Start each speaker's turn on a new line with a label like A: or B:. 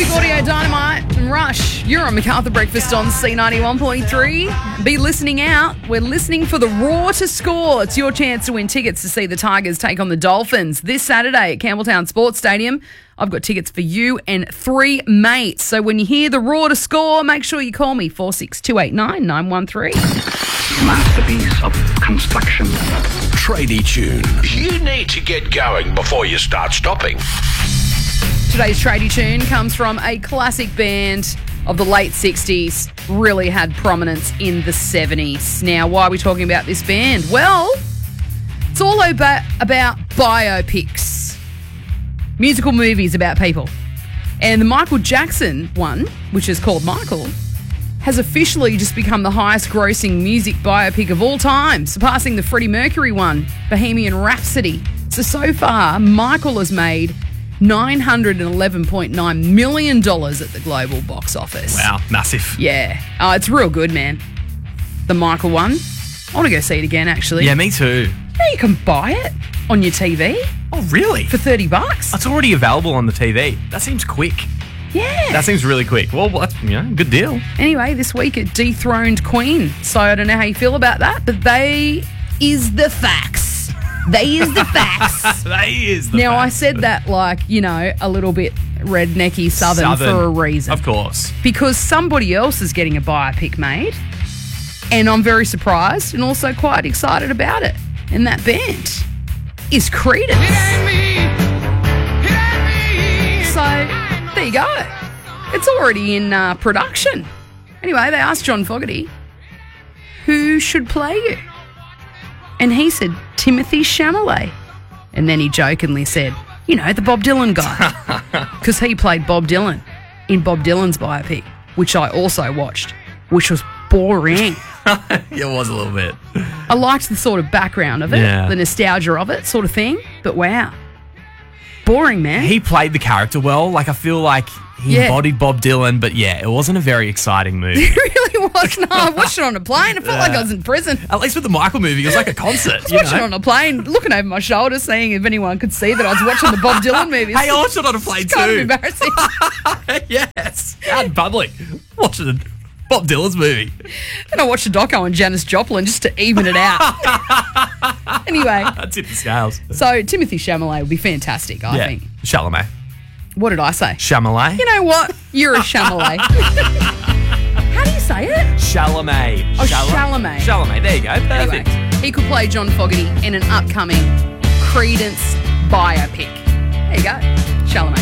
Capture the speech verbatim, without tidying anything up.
A: Big Audio, Dynamite and Rush. You're on MacArthur Breakfast on C ninety-one point three. Be listening out. We're listening for the Raw to score. It's your chance to win tickets to see the Tigers take on the Dolphins this Saturday at Campbelltown Sports Stadium. I've got tickets for you and three mates. So when you hear the Raw to score, make sure you call me four six two eight nine nine one three.
B: Masterpiece of construction.
C: Tradie tune.
D: You need to get going before you start stopping.
A: Today's tradie tune comes from a classic band of the late sixties, really had prominence in the seventies. Now, why are we talking about this band? Well, it's all about, about biopics, musical movies about people. And the Michael Jackson one, which is called Michael, has officially just become the highest grossing music biopic of all time, surpassing the Freddie Mercury one, Bohemian Rhapsody. So, so far, Michael has made nine hundred eleven point nine million dollars at the global box office.
E: Wow, massive.
A: Yeah. Oh, it's real good, man. The Michael one. I want to go see it again, actually.
E: Yeah, me too.
A: Now you can buy it on your T V
E: Oh, really?
A: for thirty bucks.
E: It's already available on the T V. That seems quick.
A: Yeah.
E: That seems really quick. Well, that's, you know, good deal.
A: Anyway, this week it dethroned Queen. So I don't know how you feel about that, but they is the facts. They is the facts.
E: That is the
A: Now, I
E: facts.
A: said that like, you know, a little bit rednecky southern,
E: Southern,
A: for a reason.
E: Of course.
A: Because somebody else is getting a biopic made, and I'm very surprised and also quite excited about it. And that band is Creedence. So, there you go. It's already in uh, production. Anyway, they asked John Fogerty, who should play you? And he said, Timothy Chalamet. And then he jokingly said, you know, the Bob Dylan guy. Because he played Bob Dylan in Bob Dylan's biopic, which I also watched, which was boring.
E: It was a little bit.
A: I liked the sort of background of it,
E: Yeah.
A: the nostalgia of it sort of thing. But wow, boring, man.
E: He played the character well. Like, I feel like he
A: Yeah.
E: embodied Bob Dylan, but yeah, it wasn't a very exciting movie.
A: It really was. No, I watched it on a plane. It felt like I was in prison.
E: At least with the Michael movie, it was like a concert. You
A: Watching it
E: know?
A: on a plane, looking over my shoulder, seeing if anyone could see that I was watching the Bob Dylan movie.
E: Hey, I watched it on a plane
A: It's kind of
E: too.
A: embarrassing.
E: Yes. Out in public. Watching the Bob Dylan's movie.
A: And I watched a doco on Janis Joplin just to even it out. Anyway,
E: That's it, the scales.
A: so Timothy Chalamet would be fantastic, I
E: yeah.
A: think.
E: Chalamet.
A: What did I say?
E: Chalamet?
A: You know what? You're a Chalamet. How do you say it?
E: Chalamet.
A: Oh,
E: Chal-
A: Chalamet.
E: Chalamet. There you go. Perfect.
A: Anyway, he could play John Fogerty in an upcoming Creedence biopic. There you go. Chalamet.